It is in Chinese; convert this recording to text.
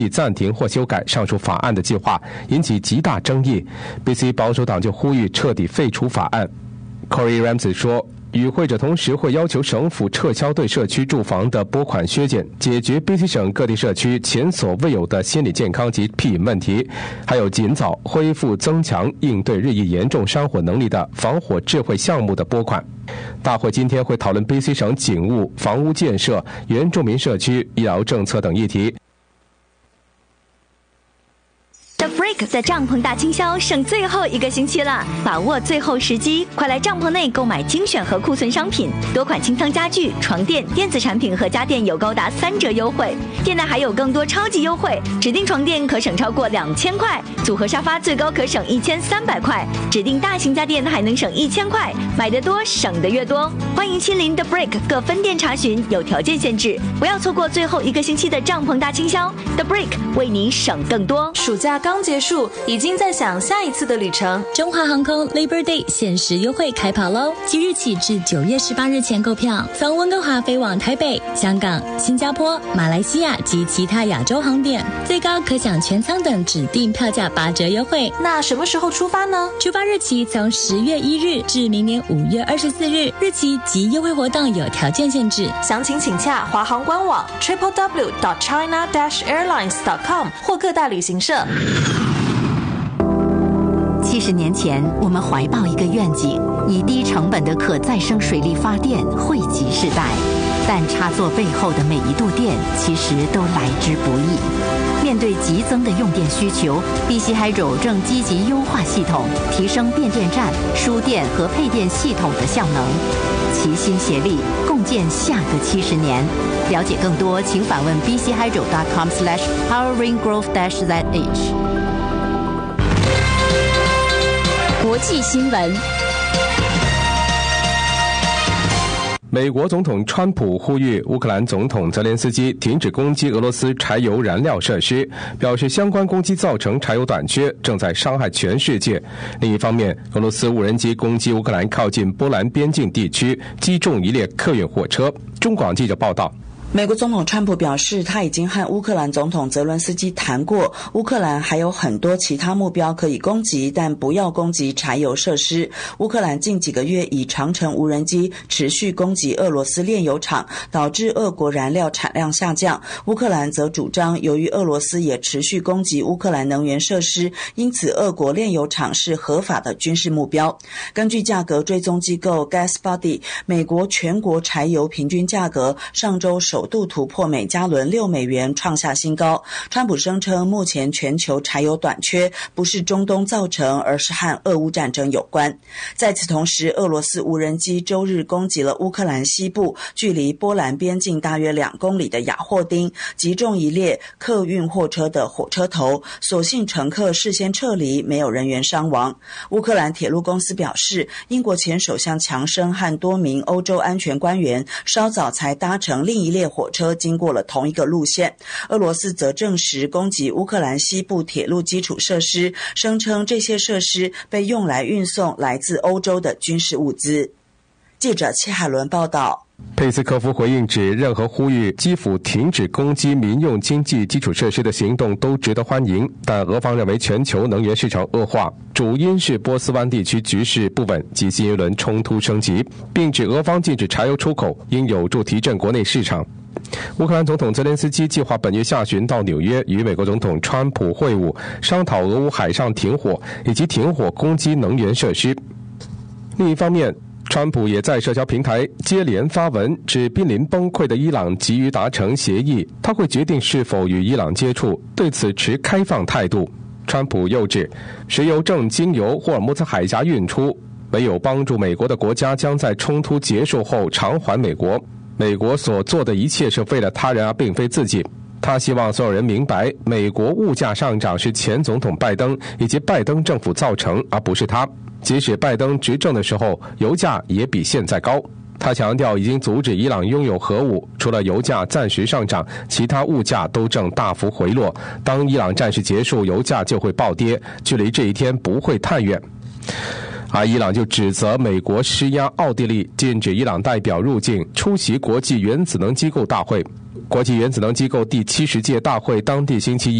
已暂停或修改上述法案的计划，引起极大争议。BC 保守党就呼吁彻底废除法案。Corey Ramsey 说，与会者同时会要求省府撤销对社区住房的拨款削减，解决 BC 省各地社区前所未有的心理健康及庇饮问题，还有尽早恢复增强应对日益严重山火能力的防火智慧项目的拨款。大会今天会讨论 BC 省警务、房屋建设、原住民社区、医疗政策等议题。 The Brick 的帐篷大清销剩最后1个星期了，把握最后时机，快来帐篷内购买精选和库存商品，多款清仓家具、床垫、电子产品和家电有高达3折优惠。店内还有更多超级优惠，指定床垫可省超过2000块，组合沙发最高可省1300块，指定大型家电还能省1000块，买得多省得越多。欢迎亲临 The Brick 各分店查询，有条件限制，不要错过最后1个星期的帐篷大清销。The Brick 为你省更多。 暑假刚结束，已经在想下一次的旅程。 中华航空 Labor Day 限时优惠开跑喽！即日起至9月18日前购票，从温哥华飞往台北、香港、新加坡、马来西亚及其他亚洲航点，最高可享全舱等指定票价8折优惠。 那什么时候出发呢？ 出发日期从10月1日至明年5月24日，日期及优惠活动有条件限制。 详情请洽华航官网 www.china-airlines.com 或各大旅行社。 70年前，我们怀抱一个愿景，以低成本的可再生水力发电惠及世代。但插座背后的每一度电，其实都来之不易。面对急增的用电需求， BC Hydro 正积极优化系统，提升变电站、输电和配电系统的效能，齐心协力，共建下个70年。了解更多，请访问 bchydro.com/poweringgrowth-zh。 国际新闻。 美国总统川普呼吁乌克兰总统泽连斯基停止攻击俄罗斯柴油燃料设施，表示相关攻击造成柴油短缺，正在伤害全世界。另一方面，俄罗斯无人机攻击乌克兰靠近波兰边境地区，击中一列客运货车。中广记者报道。 美国总统川普表示，他已经和乌克兰总统泽伦斯基谈过，乌克兰还有很多其他目标可以攻击，但不要攻击柴油设施。乌克兰近几个月以长程无人机持续攻击俄罗斯炼油厂，导致俄国燃料产量下降。乌克兰则主张，由于俄罗斯也持续攻击乌克兰能源设施，因此俄国炼油厂是合法的军事目标。根据价格追踪机构 GasBuddy， 美国全国柴油平均价格上周首度突破每加仑6美元，创下新高。川普声称，目前全球柴油短缺不是中东造成，而是和俄乌战争有关。在此同时，俄罗斯无人机周日攻击了乌克兰西部距离波兰边境大约2公里的雅霍丁，击中一列客运货车的火车头，所幸乘客事先撤离，没有人员伤亡。乌克兰铁路公司表示，英国前首相强生和多名欧洲安全官员稍早才搭乘另一列火车经过了同一个路线。俄罗斯则证实攻击乌克兰西部铁路基础设施，声称这些设施被用来运送来自欧洲的军事物资。记者戚海伦报道。 佩斯科夫回应指，任何呼吁基辅停止攻击民用经济基础设施的行动都值得欢迎，但俄方认为全球能源市场恶化主因是波斯湾地区局势不稳及新一轮冲突升级，并指俄方禁止柴油出口应有助提振国内市场。乌克兰总统泽连斯基计划本月下旬到纽约与美国总统川普会晤，商讨俄乌海上停火以及停火攻击能源设施。另一方面，川普也在社交平台接连发文，指濒临崩溃的伊朗急于达成协议，他会决定是否与伊朗接触，对此持开放态度。川普又指，石油正经由霍尔木兹海峡运出，唯有帮助美国的国家将在冲突结束后偿还美国。美国所做的一切是为了他人而并非自己。他希望所有人明白，美国物价上涨是前总统拜登以及拜登政府造成，而不是他。即使拜登执政的时候，油价也比现在高。他强调已经阻止伊朗拥有核武，除了油价暂时上涨，其他物价都正大幅回落。当伊朗战事结束，油价就会暴跌，距离这一天不会太远。而伊朗就指责美国施压奥地利禁止伊朗代表入境出席国际原子能机构大会。 国际原子能机构第70届大会当地星期一